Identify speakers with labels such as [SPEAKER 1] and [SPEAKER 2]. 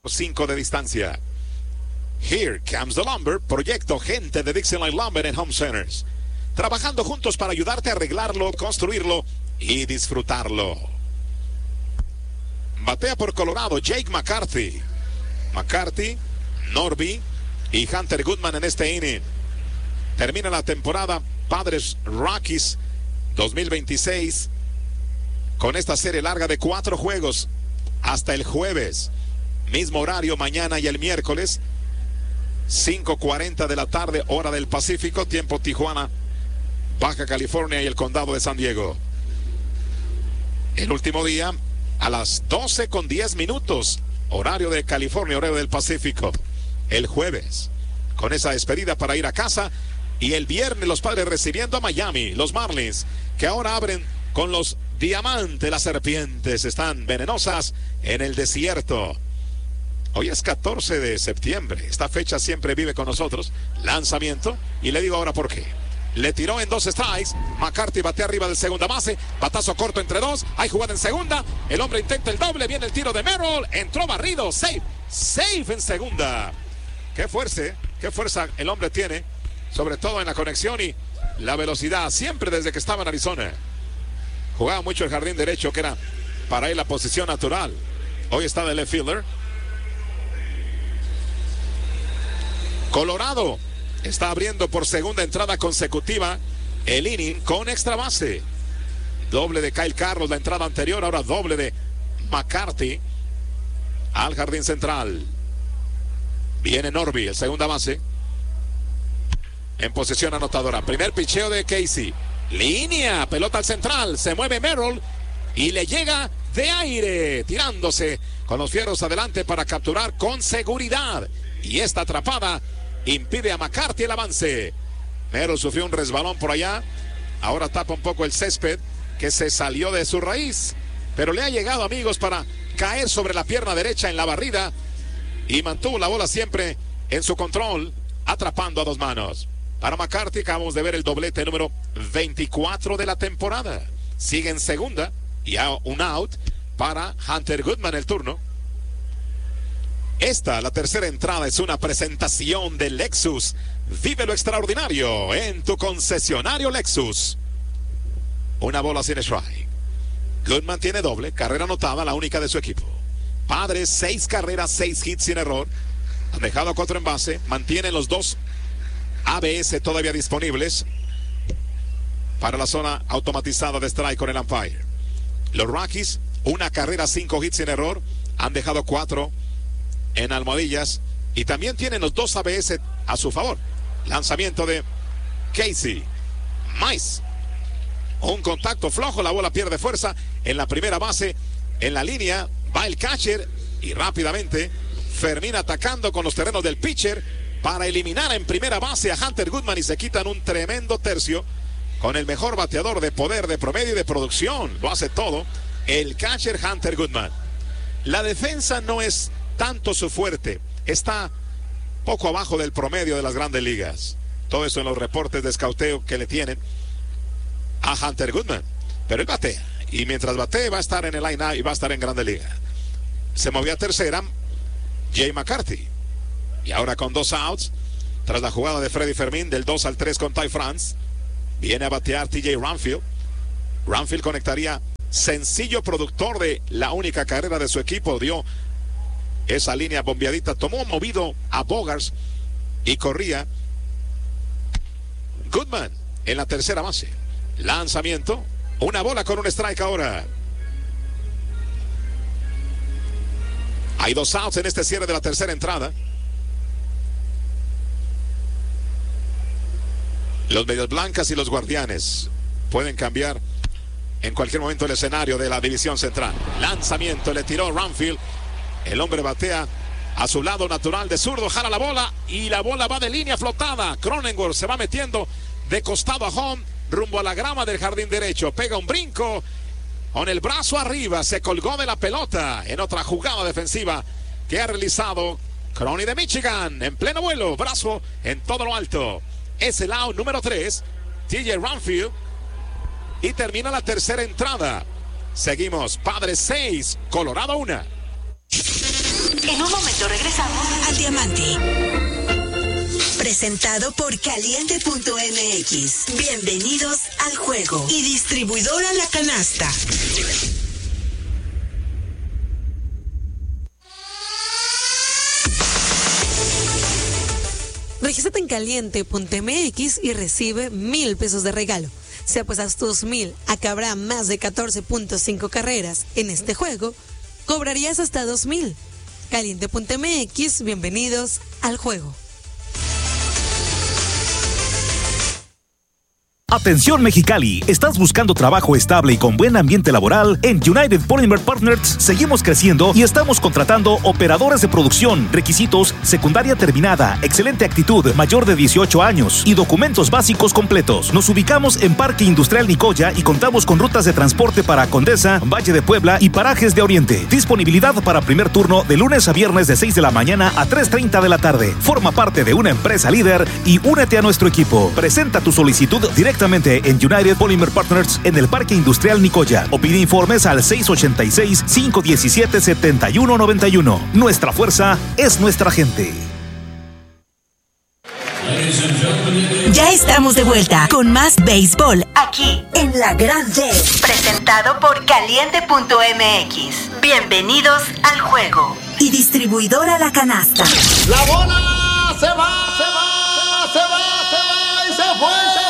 [SPEAKER 1] 5 de distancia. Here comes the lumber, proyecto gente de Dixieland Lumber and Home Centers. Trabajando juntos para ayudarte a arreglarlo, construirlo y disfrutarlo. Batea por Colorado Jake McCarthy. McCarthy, Norby y Hunter Goodman en este inning. Termina la temporada Padres Rockies 2026 con esta serie larga de 4 juegos hasta el jueves. Mismo horario mañana y el miércoles, 5:40 de la tarde, hora del Pacífico, tiempo Tijuana, Baja California y el condado de San Diego. El último día a las 12:10, horario de California, horario del Pacífico. El jueves, con esa despedida para ir a casa. Y el viernes los Padres recibiendo a Miami, los Marlins, que ahora abren con los Diamantes. Las serpientes están venenosas en el desierto. Hoy es 14 de septiembre. Esta fecha siempre vive con nosotros. Lanzamiento. Y le digo ahora por qué. Le tiró en 2 strikes. McCarthy batea arriba del segunda base. Batazo corto entre 2. Hay jugada en segunda. El hombre intenta el doble. Viene el tiro de Merrill. Entró barrido. Safe. Safe en segunda. Qué fuerza el hombre tiene. Sobre todo en la conexión y la velocidad. Siempre desde que estaba en Arizona. Jugaba mucho el jardín derecho, que era para él la posición natural. Hoy está de left fielder. Colorado está abriendo por segunda entrada consecutiva el inning con extra base. Doble de Kyle Carlos la entrada anterior, ahora doble de McCarthy al jardín central. Viene Norby, el segunda base, en posición anotadora. Primer picheo de Casey. Línea, pelota al central, se mueve Merrill y le llega de aire, tirándose con los fierros adelante para capturar con seguridad. Y esta atrapada impide a McCarthy el avance. Merrill sufrió un resbalón por allá. Ahora tapa un poco el césped que se salió de su raíz. Pero le ha llegado, amigos, para caer sobre la pierna derecha en la barrida. Y mantuvo la bola siempre en su control, atrapando a 2 manos. Para McCarthy acabamos de ver el doblete número 24 de la temporada. Sigue en segunda y a un out para Hunter Goodman el turno. Esta, la tercera entrada, es una presentación de Lexus. Vive lo extraordinario en tu concesionario Lexus. Una bola sin strike. Goodman tiene doble, carrera anotada, la única de su equipo. Padres, 6 carreras, 6 hits sin error. Han dejado a 4 en base, mantienen los 2 ABS todavía disponibles para la zona automatizada de strike con el umpire. Los Rockies, 1 carrera, 5 hits sin error. Han dejado 4 en almohadillas y también tienen los 2 ABS a su favor. Lanzamiento de Casey. Mais. Un contacto flojo, la bola pierde fuerza en la primera base. En la línea va el catcher y rápidamente Fermín atacando con los terrenos del pitcher para eliminar en primera base a Hunter Goodman y se quitan un tremendo tercio con el mejor bateador de poder, de promedio y de producción. Lo hace todo el catcher Hunter Goodman. La defensa no es tanto su fuerte, está poco abajo del promedio de las grandes ligas. Todo eso en los reportes de escauteo que le tienen a Hunter Goodman. Pero él batea y mientras batee va a estar en el line-up y va a estar en grandes ligas. Se movió a tercera Jay McCarthy. Y ahora con 2 outs, tras la jugada de Freddy Fermín del 2 al 3 con Ty France, viene a batear TJ Ranfield. Ranfield conectaría sencillo productor de la única carrera de su equipo. Dio esa línea bombeadita, tomó movido a Bogaerts y corría Goodman en la tercera base. Lanzamiento, una bola con un strike ahora. Hay 2 outs en este cierre de la tercera entrada. Los Medias Blancas y los Guardianes pueden cambiar en cualquier momento el escenario de la división central. Lanzamiento, le tiró Ranfield. El hombre batea a su lado natural de zurdo, jala la bola y la bola va de línea flotada. Cronenworth se va metiendo de costado a home, rumbo a la grama del jardín derecho. Pega un brinco con el brazo arriba, se colgó de la pelota en otra jugada defensiva que ha realizado Crony de Michigan en pleno vuelo, brazo en todo lo alto. Es el out número 3, TJ Ranfield, y termina la tercera entrada. Seguimos, Padres 6, Colorado 1.
[SPEAKER 2] En un momento regresamos a Diamante. Presentado por Caliente.mx. Bienvenidos al juego. Y distribuidora La Canasta.
[SPEAKER 3] Regístrate en Caliente.mx y recibe 1,000 pesos de regalo. Si apuestas tus 1,000 a que habrá más de 14.5 carreras en este juego, cobrarías hasta 2,000. Caliente.mx, bienvenidos al juego.
[SPEAKER 4] Atención Mexicali, ¿estás buscando trabajo estable y con buen ambiente laboral? En United Polymer Partners seguimos creciendo y estamos contratando operadores de producción. Requisitos: secundaria terminada, excelente actitud, mayor de 18 años y documentos básicos completos. Nos ubicamos en Parque Industrial Nicoya y contamos con rutas de transporte para Condesa, Valle de Puebla y Parajes de Oriente. Disponibilidad para primer turno de lunes a viernes de 6 de la mañana a 3:30 de la tarde. Forma parte de una empresa líder y únete a nuestro equipo. Presenta tu solicitud directamente en United Polymer Partners en el Parque Industrial Nicoya o pide informes al 686-517-7191. Nuestra fuerza es nuestra gente.
[SPEAKER 2] Ya estamos de vuelta con más béisbol aquí en La Grande. Presentado por Caliente.mx. Bienvenidos al juego. Y distribuidora La Canasta.
[SPEAKER 5] La bola se va y se fue.